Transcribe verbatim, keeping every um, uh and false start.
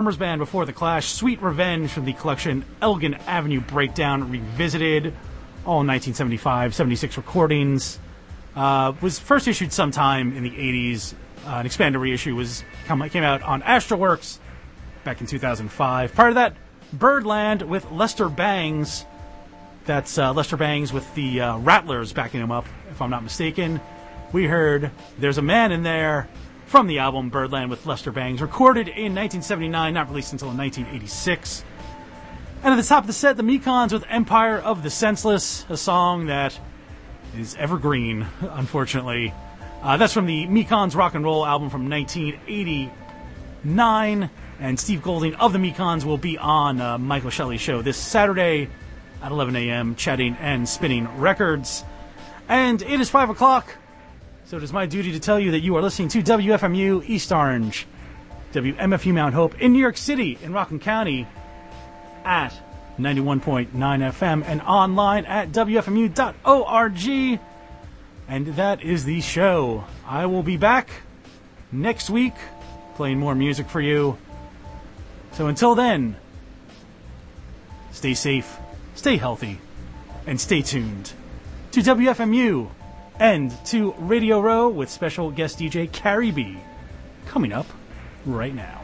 Drummers Band before the Clash, Sweet Revenge from the collection Elgin Avenue Breakdown Revisited, all nineteen seventy-five seventy-six recordings. Uh, was first issued sometime in the eighties. Uh, an expanded reissue was come, came out on Astroworks back in two thousand five. Part of that, Birdland with Lester Bangs. That's uh, Lester Bangs with the uh, Rattlers backing him up, if I'm not mistaken. We heard There's a Man in There from the album Birdland with Lester Bangs, recorded in nineteen seventy-nine, not released until nineteen eighty-six. And at the top of the set, the Mekons with Empire of the Senseless, a song that is evergreen, unfortunately. Uh, that's from the Mekons Rock and Roll album from nineteen eighty-nine, and Steve Golding of the Mekons will be on uh, Michael Shelley's show this Saturday at eleven a.m., chatting and spinning records. And it is five o'clock. So it is my duty to tell you that you are listening to W F M U East Orange, W M F U Mount Hope in New York City, in Rockland County, at ninety-one point nine F M and online at W F M U dot org. And that is the show. I will be back next week playing more music for you. So until then, stay safe, stay healthy, and stay tuned to W F M U and to Radio Row with special guest D J Carrie B coming up right now.